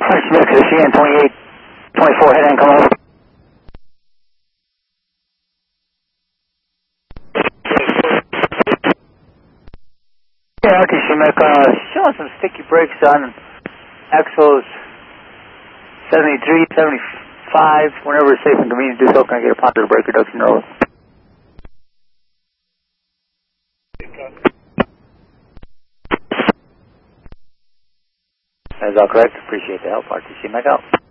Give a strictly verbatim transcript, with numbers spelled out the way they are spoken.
Smith to C N twenty-eight twenty-four, head and come over. Yeah, okay, Schmidt, uh, showing some sticky brakes on axles seventy-three, seventy-five, whenever it's safe and convenient to do so. Can I get a positive brake reduction roll? That is all correct. Appreciate the help. R T C Mike out.